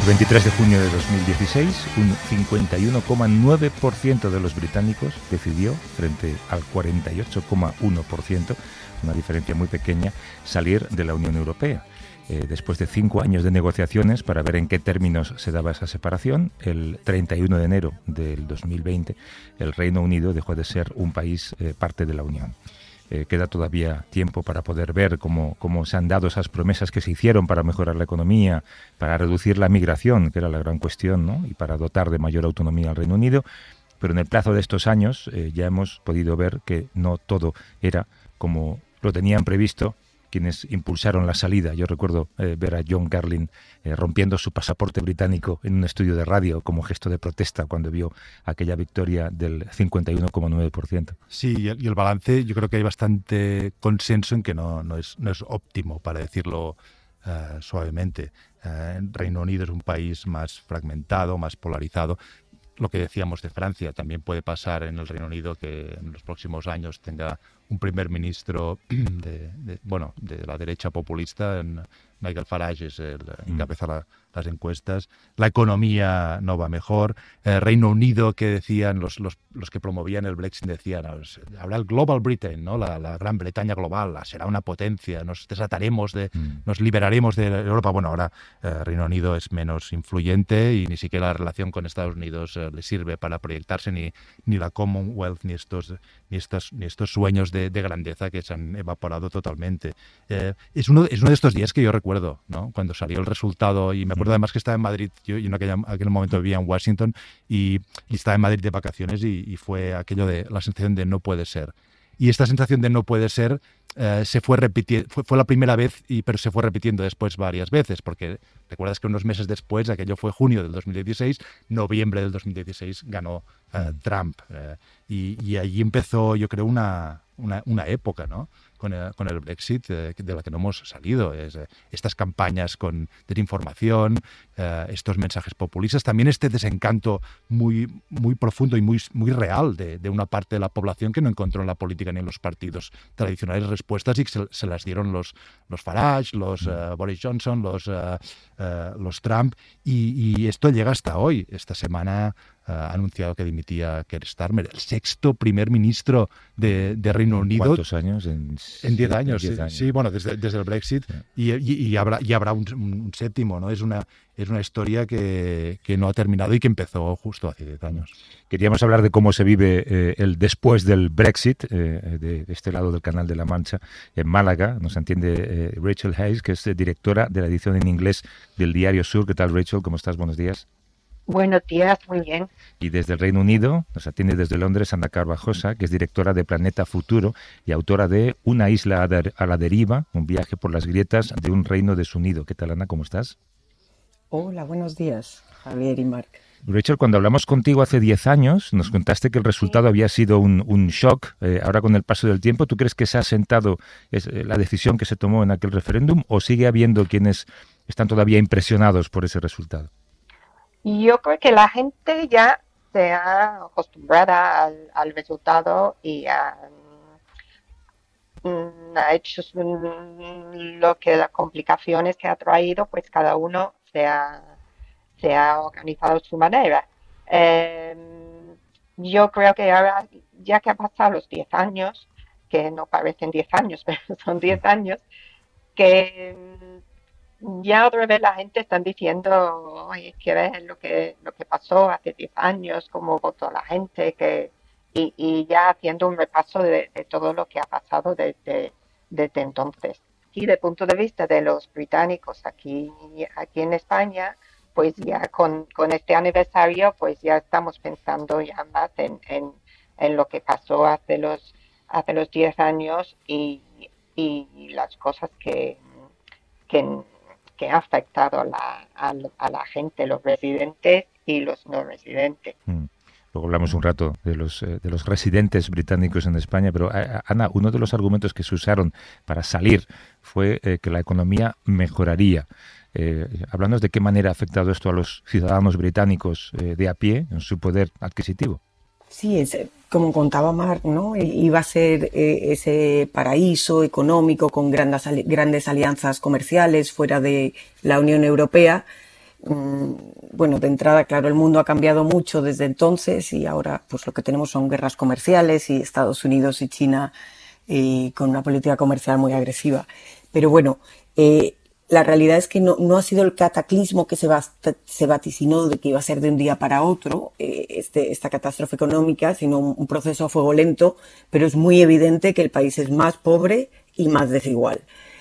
23 de junio de 2016, un 51,9% de los británicos decidió, frente al 48,1%, una diferencia muy pequeña, salir de la Unión Europea. Después de 5 años de negociaciones para ver en qué términos se daba esa separación, el 31 de enero del 2020, el Reino Unido dejó de ser un país parte de la Unión. Queda todavía tiempo para poder ver cómo se han dado esas promesas que se hicieron para mejorar la economía, para reducir la migración, que era la gran cuestión, ¿no? Y para dotar de mayor autonomía al Reino Unido. Pero en el plazo de estos años ya hemos podido ver que no todo era como lo tenían previsto quienes impulsaron la salida. Yo recuerdo ver a John Carlin rompiendo su pasaporte británico en un estudio de radio como gesto de protesta cuando vio aquella victoria del 51,9%. Sí, y el balance, yo creo que hay bastante consenso en que no es óptimo, para decirlo suavemente. El Reino Unido es un país más fragmentado, más polarizado. Lo que decíamos de Francia, también puede pasar en el Reino Unido que en los próximos años tenga un primer ministro de la derecha populista. Nigel Farage es encabeza las encuestas. La economía no va mejor. Reino Unido, que decían los que promovían el Brexit, decían, habrá el Global Britain, ¿no? La Gran Bretaña global, será una potencia, nos desataremos, nos liberaremos de Europa. Bueno, ahora Reino Unido es menos influyente y ni siquiera la relación con Estados Unidos le sirve para proyectarse, ni la Commonwealth, ni estos sueños de grandeza que se han evaporado totalmente. Es uno de estos días que yo recuerdo, ¿no? Cuando salió el resultado, y me acuerdo además que estaba en Madrid, yo en aquel momento vivía en Washington y estaba en Madrid de vacaciones y fue aquello de la sensación de no puede ser. Y esta sensación de no puede ser se fue repitiendo, fue la primera vez, pero se fue repitiendo después varias veces, porque recuerdas que unos meses después, aquello fue junio del 2016, noviembre del 2016 ganó Trump. Y allí empezó, yo creo, una época, ¿no? Con el Brexit de la que no hemos salido. Estas campañas con desinformación, estos mensajes populistas, también este desencanto muy, muy profundo y muy real de una parte de la población que no encontró en la política ni en los partidos tradicionales respuestas y que se las dieron los Farage, los Boris Johnson, los Trump, y esto llega hasta hoy. Esta semana ha anunciado que dimitía Keir Starmer, el sexto primer ministro de Reino Unido. ¿Cuántos años? En 10 años, sí, bueno, desde el Brexit, sí. y habrá un séptimo, ¿no? Es una historia que no ha terminado y que empezó justo hace 10 años. Queríamos hablar de cómo se vive el después del Brexit, de este lado del Canal de la Mancha, en Málaga. Nos atiende Rachel Hayes, que es directora de la edición en inglés del Diario Sur. ¿Qué tal, Rachel? ¿Cómo estás? Buenos días. Buenos días, muy bien. Y desde el Reino Unido nos atiende desde Londres Ana Carvajosa, que es directora de Planeta Futuro y autora de Una isla a la deriva, un viaje por las grietas de un reino desunido. ¿Qué tal, Ana? ¿Cómo estás? Hola, buenos días, Javier y Marc. Rachel, cuando hablamos contigo hace 10 años, nos contaste que el resultado había sido un shock. Ahora, con el paso del tiempo, ¿tú crees que se ha asentado la decisión que se tomó en aquel referéndum o sigue habiendo quienes están todavía impresionados por ese resultado? Yo creo que la gente ya se ha acostumbrado al resultado y ha hecho lo que las complicaciones que ha traído, pues cada uno se ha organizado a su manera. Yo creo que ahora, ya que ha pasado los 10 años, que no parecen 10 años, pero son 10 años, que ya otra vez la gente está diciendo, oye, ¿qué ves lo que pasó hace 10 años? ¿Cómo votó la gente? Y ya haciendo un repaso de todo lo que ha pasado desde entonces. Y desde el punto de vista de los británicos aquí en España, pues ya con este aniversario, pues ya estamos pensando ya más en lo que pasó hace los 10 años y las cosas que ha afectado a la gente, los residentes y los no residentes. Luego hablamos un rato de los residentes británicos en España, pero Ana, uno de los argumentos que se usaron para salir fue que la economía mejoraría. Háblanos de qué manera ha afectado esto a los ciudadanos británicos de a pie en su poder adquisitivo. Sí, como contaba Marc, ¿no? Iba a ser ese paraíso económico con grandes alianzas comerciales fuera de la Unión Europea, Bueno, de entrada, claro, el mundo ha cambiado mucho desde entonces y ahora pues lo que tenemos son guerras comerciales y Estados Unidos y China con una política comercial muy agresiva. Pero bueno, la realidad es que no ha sido el cataclismo que se vaticinó de que iba a ser de un día para otro esta catástrofe económica, sino un proceso a fuego lento, pero es muy evidente que el país es más pobre y más desigual.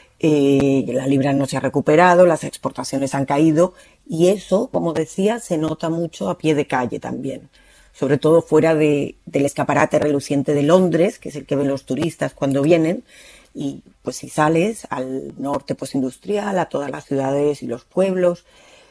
La libra no se ha recuperado, las exportaciones han caído y eso, como decía, se nota mucho a pie de calle también, sobre todo fuera del escaparate reluciente de Londres, que es el que ven los turistas cuando vienen, y pues si sales al norte postindustrial, a todas las ciudades y los pueblos,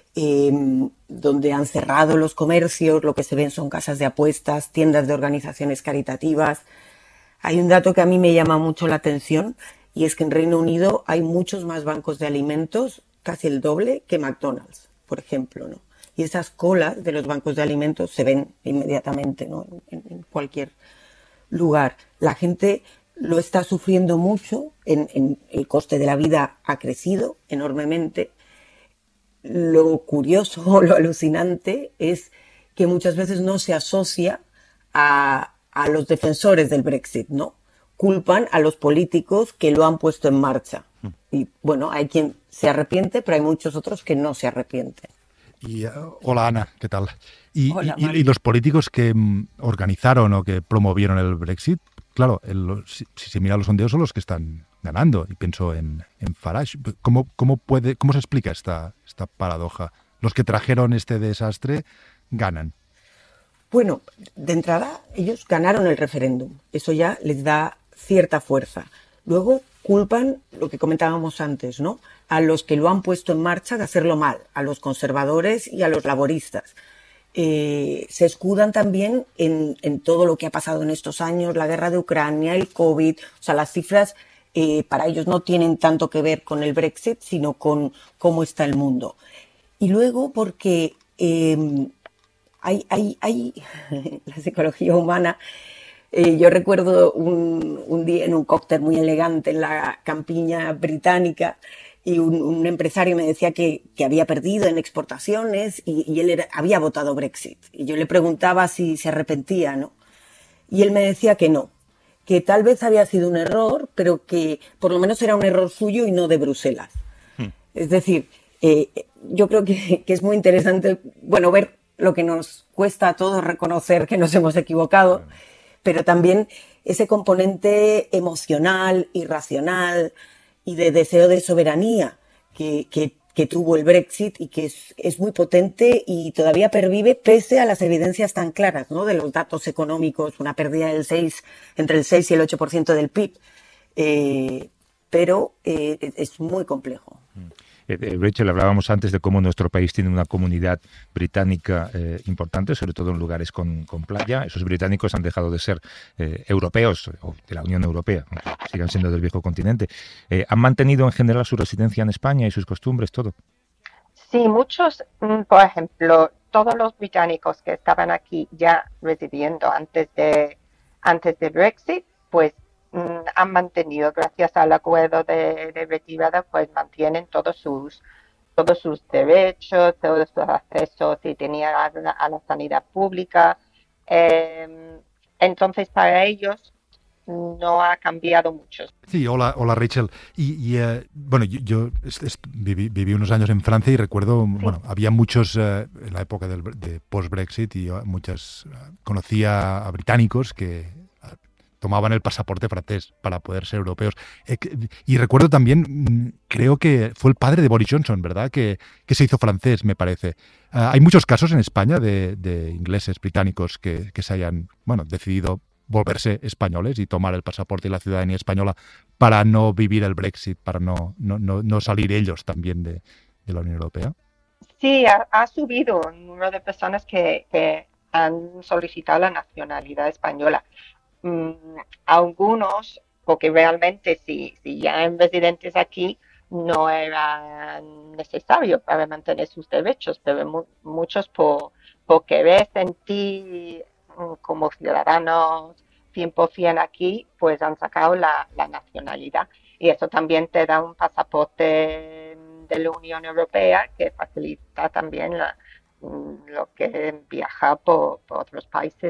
donde han cerrado los comercios, lo que se ven son casas de apuestas, tiendas de organizaciones caritativas. Hay un dato que a mí me llama mucho la atención y es que en Reino Unido hay muchos más bancos de alimentos, casi el doble, que McDonald's, por ejemplo, ¿no? Y esas colas de los bancos de alimentos se ven inmediatamente, ¿no? En cualquier lugar. La gente lo está sufriendo mucho, en el coste de la vida ha crecido enormemente. Lo curioso, lo alucinante es que muchas veces no se asocia a los defensores del Brexit, ¿no? Culpan a los políticos que lo han puesto en marcha. Y bueno, hay quien se arrepiente, pero hay muchos otros que no se arrepienten. Hola Ana, ¿qué tal? Hola, Y los políticos que organizaron o que promovieron el Brexit, claro, si se mira los sondeos son los que están ganando. Y pienso en Farage. ¿Cómo se explica esta paradoja? Los que trajeron este desastre ganan. Bueno, de entrada, ellos ganaron el referéndum. Eso ya les da cierta fuerza. Luego culpan lo que comentábamos antes, ¿no? A los que lo han puesto en marcha de hacerlo mal, a los conservadores y a los laboristas. Se escudan también en todo lo que ha pasado en estos años, la guerra de Ucrania, el COVID. O sea, las cifras para ellos no tienen tanto que ver con el Brexit, sino con cómo está el mundo. Y luego porque hay la psicología humana. Yo recuerdo un día en un cóctel muy elegante en la campiña británica y un empresario me decía que había perdido en exportaciones y él había votado Brexit. Y yo le preguntaba si se arrepentía, ¿no? Y él me decía que no, que tal vez había sido un error, pero que por lo menos era un error suyo y no de Bruselas. Es decir, yo creo que es muy interesante, bueno, ver lo que nos cuesta a todos reconocer que nos hemos equivocado, pero también ese componente emocional, irracional y de deseo de soberanía que tuvo el Brexit y que es muy potente y todavía pervive pese a las evidencias tan claras, ¿no? De los datos económicos, una pérdida entre el 6 y el 8% del PIB, pero es muy complejo. Rachel, hablábamos antes de cómo nuestro país tiene una comunidad británica importante, sobre todo en lugares con playa. Esos británicos han dejado de ser europeos o de la Unión Europea, aunque sigan siendo del viejo continente. ¿Han mantenido en general su residencia en España y sus costumbres, todo? Sí, muchos, por ejemplo, todos los británicos que estaban aquí ya residiendo antes de Brexit, pues han mantenido, gracias al acuerdo de retirada, pues mantienen todos sus derechos, todos sus accesos, si tenían a la sanidad pública. Eh, entonces, para ellos no ha cambiado mucho. Sí, hola Rachel. Bueno, yo viví unos años en Francia y recuerdo, sí. Bueno, había muchos, en la época de post-Brexit, y conocía a británicos que tomaban el pasaporte francés para poder ser europeos. Y recuerdo también, creo que fue el padre de Boris Johnson, ¿verdad? Que se hizo francés, me parece. Hay muchos casos en España de ingleses, británicos, que se hayan, bueno, decidido volverse españoles y tomar el pasaporte y la ciudadanía española para no vivir el Brexit, para no salir ellos también de la Unión Europea. Sí, ha subido el número de personas que han solicitado la nacionalidad española. Algunos, porque realmente si ya eran residentes aquí, no era necesario para mantener sus derechos, pero muchos por querer sentir como ciudadanos 100% aquí, pues han sacado la nacionalidad. Y eso también te da un pasaporte de la Unión Europea, que facilita también lo que viaja por otros países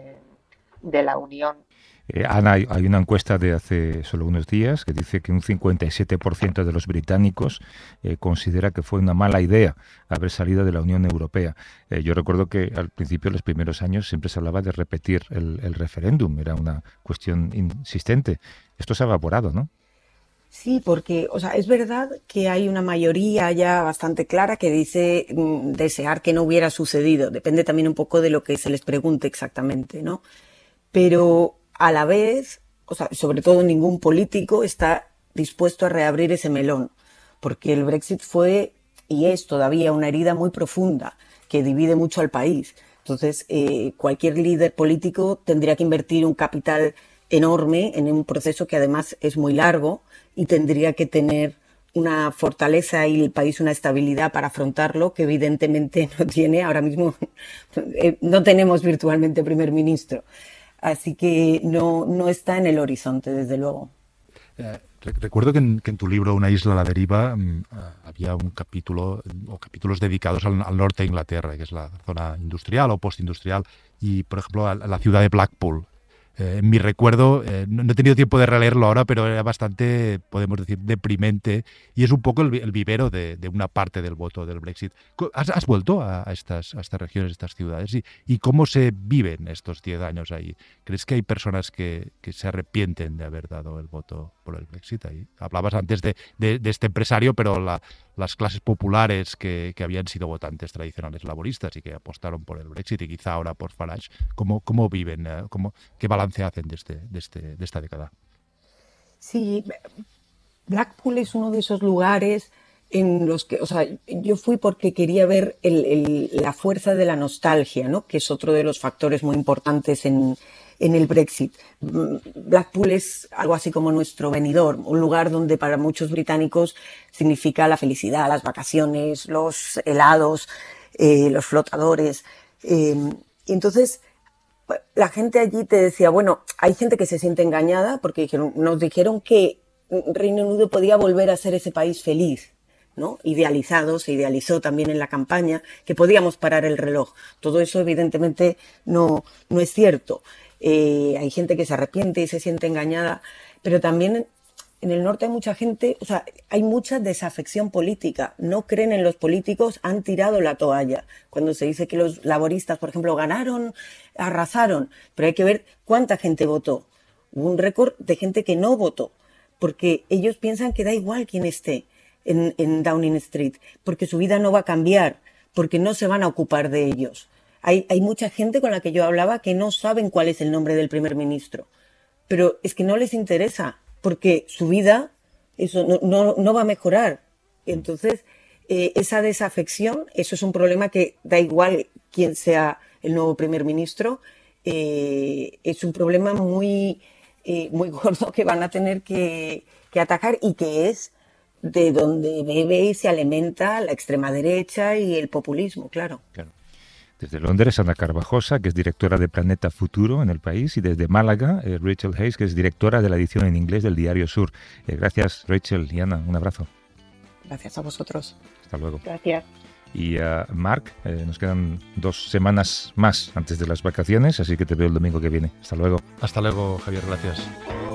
de la Unión. Ana, hay una encuesta de hace solo unos días que dice que un 57% de los británicos considera que fue una mala idea haber salido de la Unión Europea. Yo recuerdo que al principio, los primeros años, siempre se hablaba de repetir el referéndum. Era una cuestión insistente. Esto se ha evaporado, ¿no? Sí, porque, o sea, es verdad que hay una mayoría ya bastante clara que dice desear que no hubiera sucedido. Depende también un poco de lo que se les pregunte exactamente, ¿no? Pero a la vez, o sea, sobre todo ningún político está dispuesto a reabrir ese melón, porque el Brexit fue y es todavía una herida muy profunda que divide mucho al país. Entonces, cualquier líder político tendría que invertir un capital enorme en un proceso que además es muy largo y tendría que tener una fortaleza y el país una estabilidad para afrontarlo que evidentemente no tiene. Ahora mismo no tenemos virtualmente primer ministro. Así que no está en el horizonte, desde luego. Recuerdo que en tu libro Una isla a la deriva había un capítulo o capítulos dedicados al norte de Inglaterra, que es la zona industrial o postindustrial, y por ejemplo a la ciudad de Blackpool. En mi recuerdo, no he tenido tiempo de releerlo ahora, pero era bastante, podemos decir, deprimente, y es un poco el vivero de una parte del voto del Brexit. ¿Has vuelto a estas regiones, a estas ciudades? ¿Y cómo se viven estos 10 años ahí? ¿Crees que hay personas que se arrepienten de haber dado el voto por el Brexit ahí? Hablabas antes de este empresario, pero las clases populares que habían sido votantes tradicionales laboristas y que apostaron por el Brexit y quizá ahora por Farage, ¿cómo viven? ¿Qué balance hacen de esta década? Sí, Blackpool es uno de esos lugares en los que, o sea, yo fui porque quería ver la fuerza de la nostalgia, ¿no? Que es otro de los factores muy importantes en el Brexit. Blackpool es algo así como nuestro Benidorm, un lugar donde para muchos británicos significa la felicidad, las vacaciones, los helados, los flotadores. Entonces, la gente allí te decía, bueno, hay gente que se siente engañada porque nos dijeron que Reino Unido podía volver a ser ese país feliz, ¿no? Idealizado, se idealizó también en la campaña, que podíamos parar el reloj. Todo eso evidentemente no es cierto. Hay gente que se arrepiente y se siente engañada, pero también en el norte hay mucha gente, o sea, hay mucha desafección política. No creen en los políticos, han tirado la toalla. Cuando se dice que los laboristas, por ejemplo, ganaron, arrasaron, pero hay que ver cuánta gente votó. Hubo un récord de gente que no votó, porque ellos piensan que da igual quién esté en Downing Street, porque su vida no va a cambiar, porque no se van a ocupar de ellos. Hay mucha gente con la que yo hablaba que no saben cuál es el nombre del primer ministro, pero es que no les interesa, porque su vida eso no va a mejorar. Entonces, esa desafección, eso es un problema que da igual quién sea el nuevo primer ministro, es un problema muy gordo que van a tener que atacar y que es de donde bebe y se alimenta la extrema derecha y el populismo, claro. Desde Londres, Ana Carvajosa, que es directora de Planeta Futuro en el país, y desde Málaga, Rachel Hayes, que es directora de la edición en inglés del Diario Sur. Gracias, Rachel y Ana. Un abrazo. Gracias a vosotros. Hasta luego. Gracias. Y Marc, nos quedan 2 semanas más antes de las vacaciones, así que te veo el domingo que viene. Hasta luego. Hasta luego, Javier. Gracias.